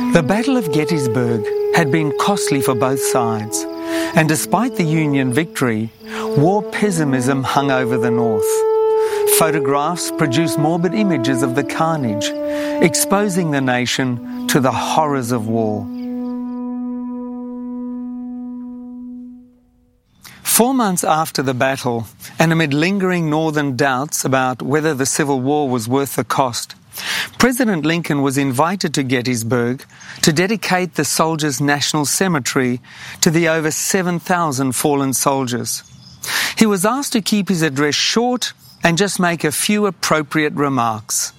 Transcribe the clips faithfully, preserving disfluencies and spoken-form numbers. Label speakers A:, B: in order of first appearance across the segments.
A: The Battle of Gettysburg had been costly for both sides, and despite the Union victory, war pessimism hung over the North. Photographs produced morbid images of the carnage, exposing the nation to the horrors of war. Four months after the battle, and amid lingering Northern doubts about whether the Civil War was worth the cost, President Lincoln was invited to Gettysburg to dedicate the Soldiers' National Cemetery to the over seven thousand fallen soldiers. He was asked to keep his address short and just make a few appropriate remarks.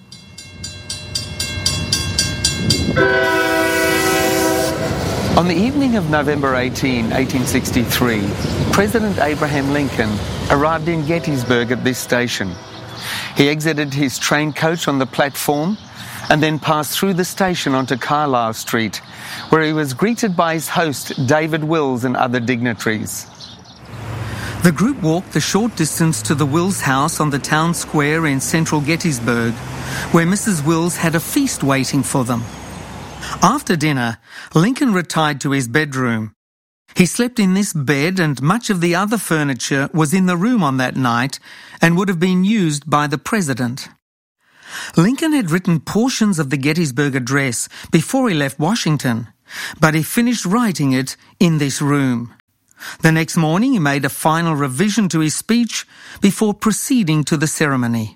A: On the evening of November eighteenth, eighteen sixty-three, President Abraham Lincoln arrived in Gettysburg at this station. He exited his train coach on the platform and then passed through the station onto Carlisle Street, where he was greeted by his host, David Wills, and other dignitaries. The group walked the short distance to the Wills house on the town square in central Gettysburg, where Missus Wills had a feast waiting for them. After dinner, Lincoln retired to his bedroom. He slept in this bed, and much of the other furniture was in the room on that night and would have been used by the President. Lincoln had written portions of the Gettysburg Address before he left Washington, but he finished writing it in this room. The next morning he made a final revision to his speech before proceeding to the ceremony.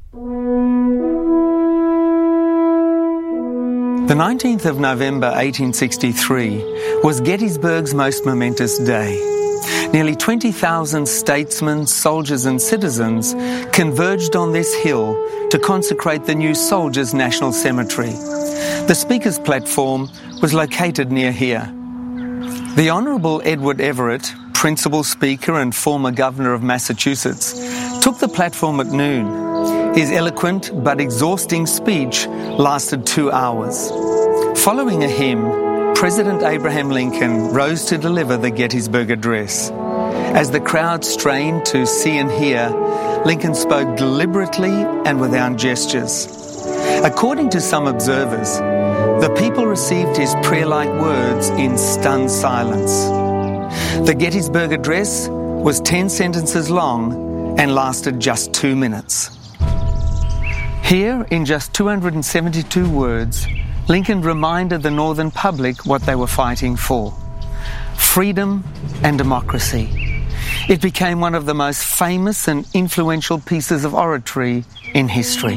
A: The nineteenth of November eighteen sixty-three was Gettysburg's most momentous day. Nearly twenty thousand statesmen, soldiers and citizens converged on this hill to consecrate the new Soldiers' National Cemetery. The Speaker's platform was located near here. The Honourable Edward Everett, Principal Speaker and former Governor of Massachusetts, took the platform at noon. His eloquent but exhausting speech lasted two hours. Following a hymn, President Abraham Lincoln rose to deliver the Gettysburg Address. As the crowd strained to see and hear, Lincoln spoke deliberately and without gestures. According to some observers, the people received his prayer-like words in stunned silence. The Gettysburg Address was ten sentences long and lasted just two minutes. Here, in just two hundred seventy-two words, Lincoln reminded the Northern public what they were fighting for: freedom and democracy. It became one of the most famous and influential pieces of oratory in history.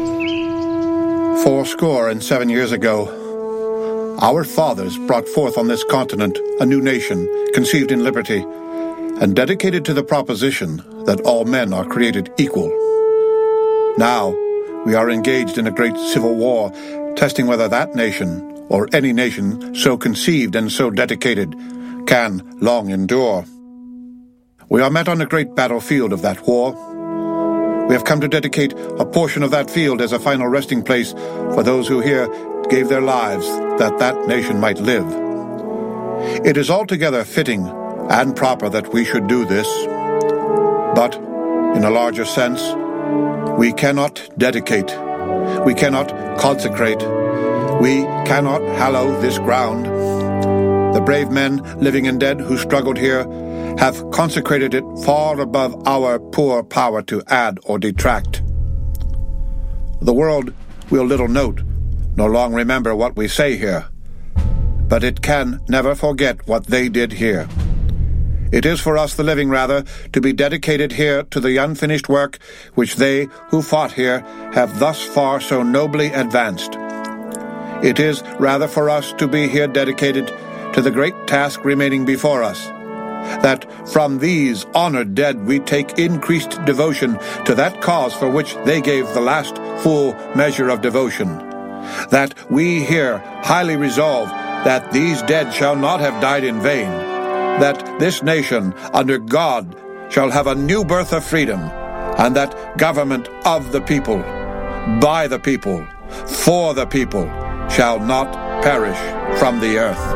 B: Fourscore and seven years ago, our fathers brought forth on this continent a new nation conceived in liberty and dedicated to the proposition that all men are created equal. Now, we are engaged in a great civil war, testing whether that nation, or any nation so conceived and so dedicated, can long endure. We are met on a great battlefield of that war. We have come to dedicate a portion of that field as a final resting place for those who here gave their lives that that nation might live. It is altogether fitting and proper that we should do this, but in a larger sense, we cannot dedicate, we cannot consecrate, we cannot hallow this ground. The brave men, living and dead, who struggled here have consecrated it far above our poor power to add or detract. The world will little note, nor long remember what we say here, but it can never forget what they did here. It is for us, the living, rather, to be dedicated here to the unfinished work which they who fought here have thus far so nobly advanced. It is rather for us to be here dedicated to the great task remaining before us, that from these honored dead we take increased devotion to that cause for which they gave the last full measure of devotion, that we here highly resolve that these dead shall not have died in vain, that this nation, under God, shall have a new birth of freedom, and that government of the people, by the people, for the people, shall not perish from the earth.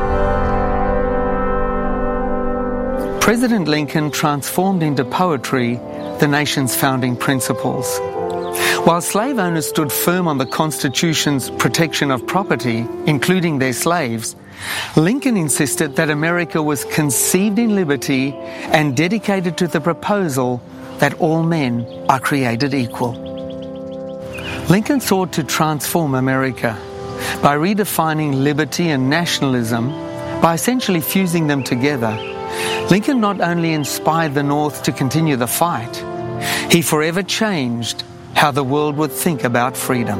A: President Lincoln transformed into poetry the nation's founding principles. While slave owners stood firm on the Constitution's protection of property, including their slaves, Lincoln insisted that America was conceived in liberty and dedicated to the proposal that all men are created equal. Lincoln sought to transform America by redefining liberty and nationalism, by essentially fusing them together. Lincoln not only inspired the North to continue the fight, he forever changed how the world would think about freedom.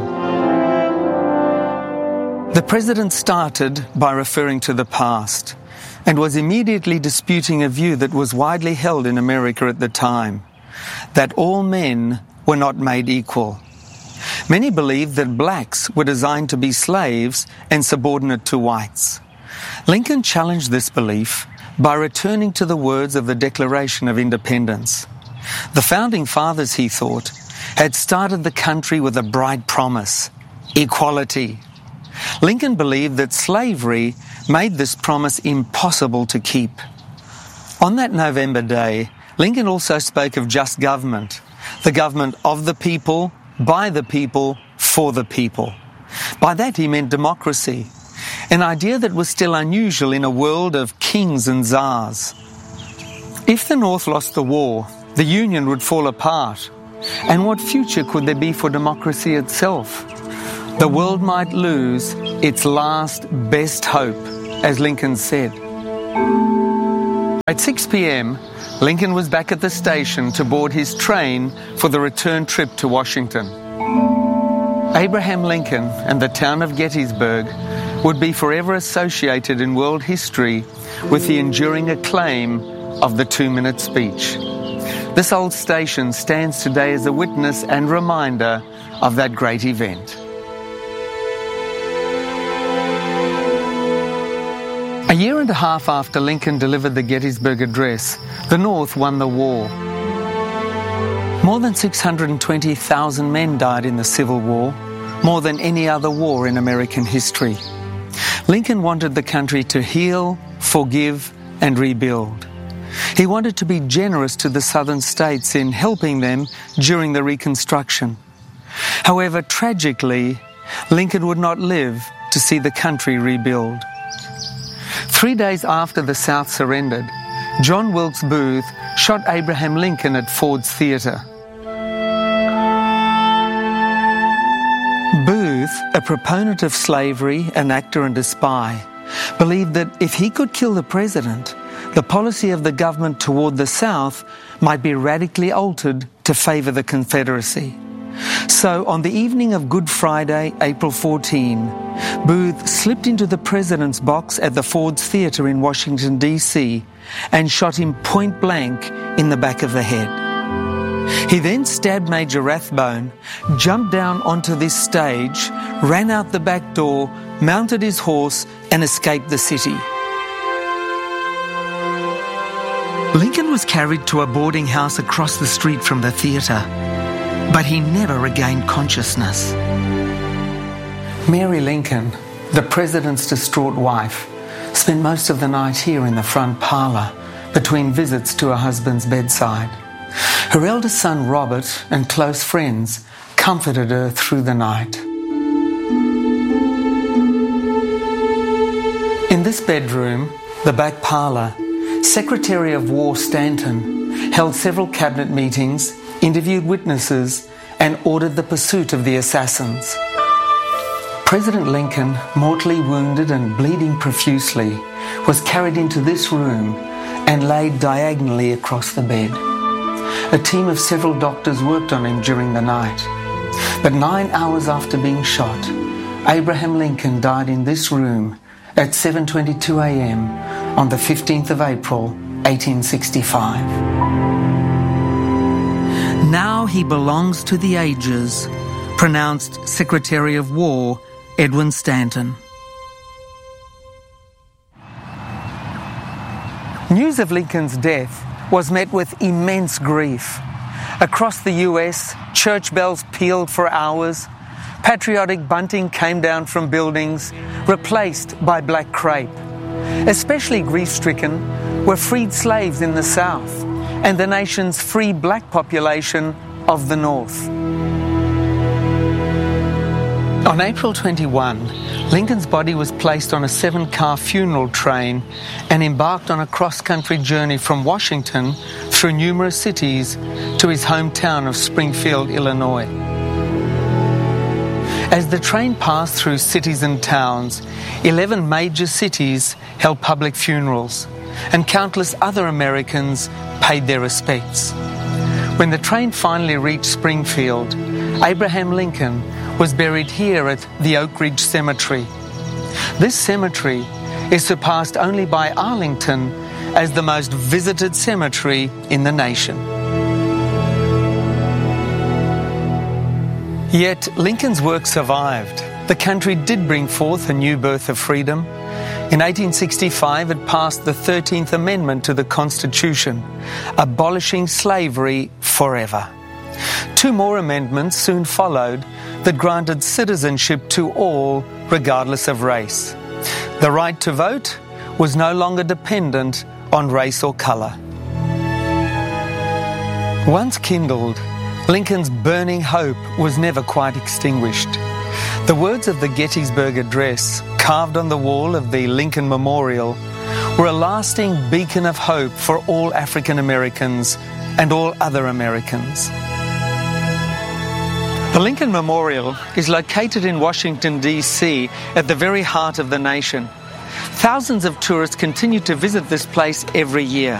A: The president started by referring to the past and was immediately disputing a view that was widely held in America at the time, that all men were not made equal. Many believed that blacks were designed to be slaves and subordinate to whites. Lincoln challenged this belief by returning to the words of the Declaration of Independence. The founding fathers, he thought, had started the country with a bright promise: equality. Lincoln believed that slavery made this promise impossible to keep. On that November day, Lincoln also spoke of just government, the government of the people, by the people, for the people. By that he meant democracy, an idea that was still unusual in a world of kings and czars. If the North lost the war, the Union would fall apart. And what future could there be for democracy itself? The world might lose its last best hope, as Lincoln said. At six p.m., Lincoln was back at the station to board his train for the return trip to Washington. Abraham Lincoln and the town of Gettysburg would be forever associated in world history with the enduring acclaim of the two-minute speech. This old station stands today as a witness and reminder of that great event. A year and a half after Lincoln delivered the Gettysburg Address, the North won the war. More than six hundred twenty thousand men died in the Civil War, more than any other war in American history. Lincoln wanted the country to heal, forgive, and rebuild. He wanted to be generous to the southern states in helping them during the Reconstruction. However, tragically, Lincoln would not live to see the country rebuild. Three days after the South surrendered, John Wilkes Booth shot Abraham Lincoln at Ford's Theatre. Booth, a proponent of slavery, an actor and a spy, believed that if he could kill the president, the policy of the government toward the South might be radically altered to favour the Confederacy. So, on the evening of Good Friday, April fourteenth, Booth slipped into the president's box at the Ford's Theatre in Washington, D C and shot him point blank in the back of the head. He then stabbed Major Rathbone, jumped down onto this stage, ran out the back door, mounted his horse and escaped the city. Lincoln was carried to a boarding house across the street from the theatre, but he never regained consciousness. Mary Lincoln, the president's distraught wife, spent most of the night here in the front parlour, between visits to her husband's bedside. Her eldest son Robert and close friends comforted her through the night. In this bedroom, the back parlour, Secretary of War Stanton held several cabinet meetings, interviewed witnesses, and ordered the pursuit of the assassins. President Lincoln, mortally wounded and bleeding profusely, was carried into this room and laid diagonally across the bed. A team of several doctors worked on him during the night. But nine hours after being shot, Abraham Lincoln died in this room at seven twenty-two a.m. on the fifteenth of April, eighteen sixty-five. Now he belongs to the ages, pronounced Secretary of War Edwin Stanton. News of Lincoln's death was met with immense grief. Across the U S, church bells pealed for hours. Patriotic bunting came down from buildings, replaced by black crepe. Especially grief-stricken were freed slaves in the South and the nation's free black population of the North. On April twenty-first, Lincoln's body was placed on a seven-car funeral train and embarked on a cross-country journey from Washington through numerous cities to his hometown of Springfield, Illinois. As the train passed through cities and towns, eleven major cities held public funerals, and countless other Americans paid their respects. When the train finally reached Springfield, Abraham Lincoln was buried here at the Oak Ridge Cemetery. This cemetery is surpassed only by Arlington as the most visited cemetery in the nation. Yet Lincoln's work survived. The country did bring forth a new birth of freedom. In eighteen sixty-five, it passed the thirteenth Amendment to the Constitution, abolishing slavery forever. Two more amendments soon followed that granted citizenship to all, regardless of race. The right to vote was no longer dependent on race or colour. Once kindled, Lincoln's burning hope was never quite extinguished. The words of the Gettysburg Address, carved on the wall of the Lincoln Memorial, were a lasting beacon of hope for all African Americans and all other Americans. The Lincoln Memorial is located in Washington, D C, at the very heart of the nation. Thousands of tourists continue to visit this place every year.